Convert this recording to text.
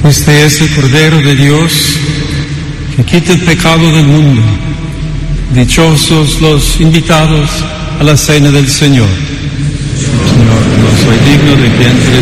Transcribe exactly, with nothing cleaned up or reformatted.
Este es el Cordero de Dios que quita el pecado del mundo. Dichosos los invitados a la cena del Señor. Señor, no soy digno de que entre